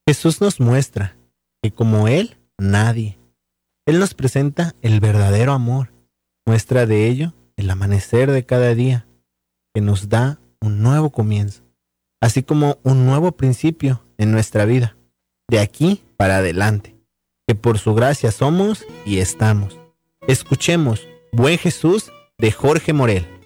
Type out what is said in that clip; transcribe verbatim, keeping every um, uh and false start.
Jesús nos muestra que como Él, nadie. Él nos presenta el verdadero amor. Muestra de ello el amanecer de cada día, que nos da un nuevo comienzo, así como un nuevo principio en nuestra vida, de aquí para adelante, que por su gracia somos y estamos. Escuchemos Buen Jesús de Jorge Morel.